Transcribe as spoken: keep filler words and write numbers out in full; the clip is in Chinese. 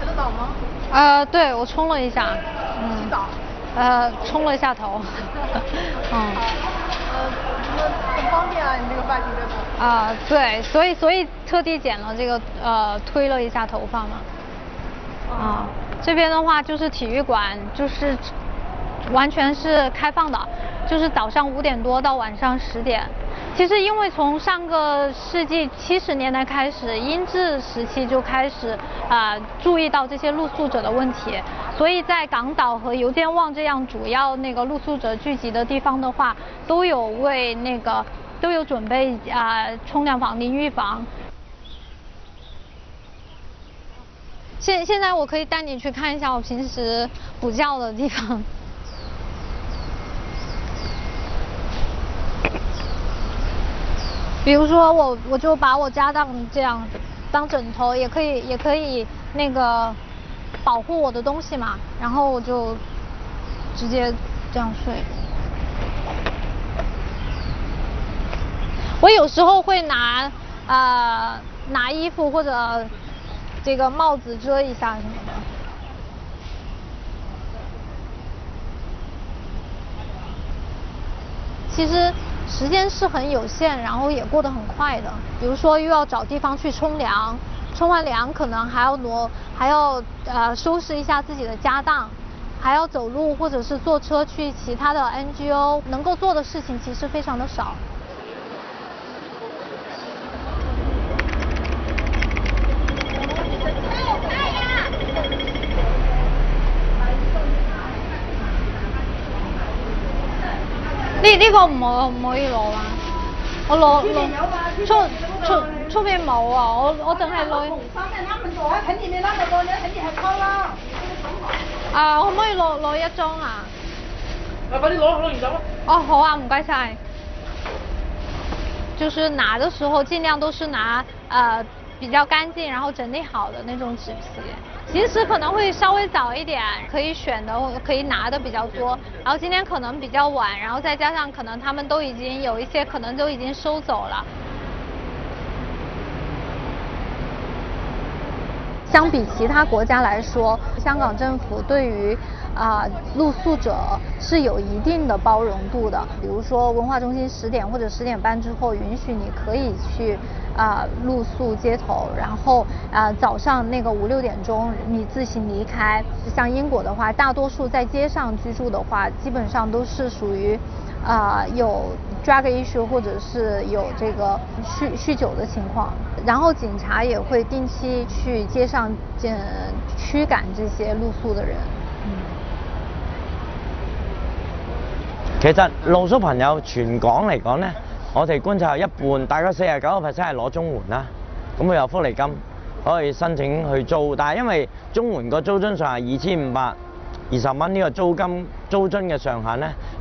得到吗？ 呃，对，我冲了一下。 嗯。洗澡。 呃，冲了一下头。嗯。 呃，那很方便啊，你这个发型真的。 啊、呃，对，所以所以特地剪了这个呃，推了一下头发嘛。啊、嗯，这边的话就是体育馆，就是完全是开放的，就是早上五点多到晚上十点。其实因为从上个世纪七十年代开始，英治时期就开始啊、呃、注意到这些露宿者的问题，所以在港岛和油尖旺这样主要那个露宿者聚集的地方的话，都有为那个都有准备啊、呃、冲凉房、淋浴房。现现在我可以带你去看一下我平时补觉的地方。比如说我我就把我家当这样当枕头，也可以也可以那个保护我的东西嘛，然后我就直接这样睡。我有时候会拿呃拿衣服或者这个帽子遮一下什么的。其实时间是很有限，然后也过得很快的。比如说又要找地方去冲凉，冲完凉可能还要挪，还要呃收拾一下自己的家当，还要走路或者是坐车去其他的 N G O， 能够做的事情其实非常的少。呢呢個唔可唔可以攞啊？我攞攞出出出邊冇啊！我我淨係攞。啊，可唔可以攞攞一張啊？啊，快啲攞攞完走啦！哦，好啊，唔該晒。就是拿的时候尽量都是拿呃比较干净，然后整理好的那种纸皮。平时可能会稍微早一点，可以选的可以拿的比较多，然后今天可能比较晚，然后再加上可能他们都已经有一些可能都已经收走了。相比其他国家来说，香港政府对于啊、呃、露宿者是有一定的包容度的。比如说文化中心十点或者十点半之后允许你可以去啊、呃、露宿街头，然后啊、呃、早上那个五六点钟你自行离开。像英国的话，大多数在街上居住的话，基本上都是属于啊、呃、有 drug issue 或者是有这个酗酗酒的情况，然后警察也会定期去街上见驱赶这些露宿的人。嗯， 其實露宿朋友全港嚟講咧，我哋觀察有一半，大概四十九個 percent 係攞綜援啦，咁佢有福利金可以申請去租，但係因為綜援個租津上係二千五百二十蚊呢個租金租津嘅上限咧。